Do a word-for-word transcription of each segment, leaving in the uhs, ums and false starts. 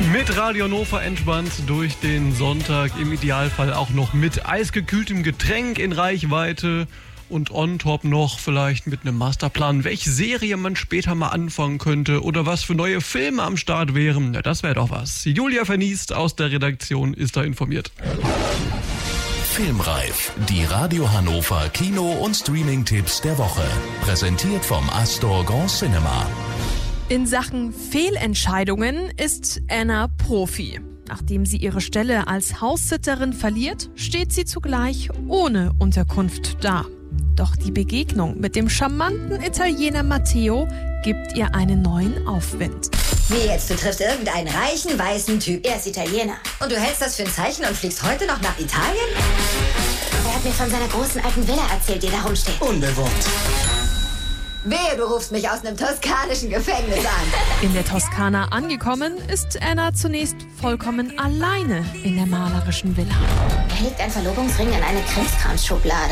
Mit Radio Hannover entspannt durch den Sonntag, im Idealfall auch noch mit eisgekühltem Getränk in Reichweite und on top noch vielleicht mit einem Masterplan, welche Serie man später mal anfangen könnte oder was für neue Filme am Start wären. Na, das wäre doch was. Julia Verniest aus der Redaktion ist da informiert. Filmreif, die Radio Hannover Kino- und Streaming-Tipps der Woche. Präsentiert vom Astor Grand Cinema. In Sachen Fehlentscheidungen ist Anna Profi. Nachdem sie ihre Stelle als Haussitterin verliert, steht sie zugleich ohne Unterkunft da. Doch die Begegnung mit dem charmanten Italiener Matteo gibt ihr einen neuen Aufwind. Wie jetzt, du triffst irgendeinen reichen, weißen Typ. Er ist Italiener. Und du hältst das für ein Zeichen und fliegst heute noch nach Italien? Er hat mir von seiner großen alten Villa erzählt, die da rumsteht. Unbewohnt. Wehe, du rufst mich aus einem toskanischen Gefängnis an. In der Toskana angekommen, ist Anna zunächst vollkommen alleine in der malerischen Villa. Er legt einen Verlobungsring in eine Krimskramsschublade.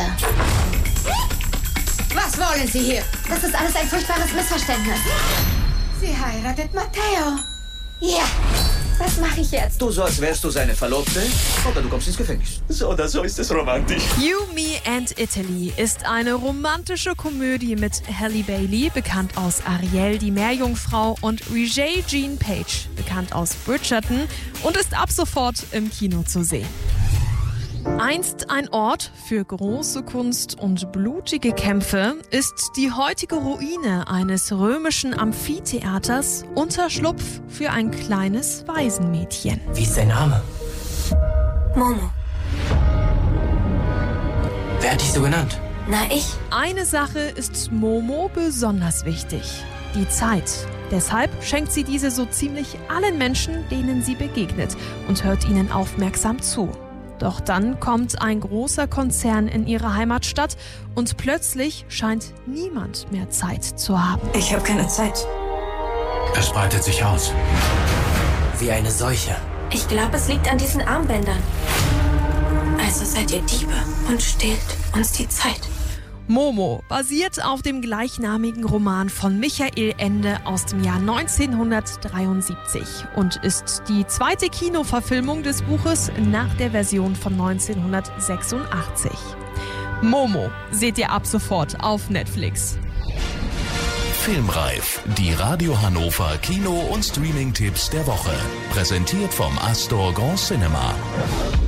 Was wollen Sie hier? Das ist alles ein furchtbares Missverständnis. Sie heiratet Matteo. Ja, was mache ich jetzt? Du so, als wärst du seine Verlobte, oder du kommst ins Gefängnis. So oder so ist es romantisch. You, Me and Italy ist eine romantische Komödie mit Halle Bailey, bekannt aus Ariel, die Meerjungfrau, und Regé-Jean Page, bekannt aus Bridgerton, und ist ab sofort im Kino zu sehen. Einst ein Ort für große Kunst und blutige Kämpfe ist die heutige Ruine eines römischen Amphitheaters Unterschlupf für ein kleines Waisenmädchen. Wie ist dein Name? Momo. Wer hat dich so genannt? Na, ich? Eine Sache ist Momo besonders wichtig: die Zeit. Deshalb schenkt sie diese so ziemlich allen Menschen, denen sie begegnet, und hört ihnen aufmerksam zu. Doch dann kommt ein großer Konzern in ihre Heimatstadt und plötzlich scheint niemand mehr Zeit zu haben. Ich habe keine Zeit. Es breitet sich aus. Wie eine Seuche. Ich glaube, es liegt an diesen Armbändern. Also seid ihr Diebe und stehlt uns die Zeit. Momo basiert auf dem gleichnamigen Roman von Michael Ende aus dem Jahr neunzehnhundertdreiundsiebzig und ist die zweite Kinoverfilmung des Buches nach der Version von neunzehnhundertsechsundachtzig. Momo seht ihr ab sofort auf Netflix. Filmreif, die Radio Hannover Kino- und Streaming-Tipps der Woche. Präsentiert vom Astor Grand Cinema.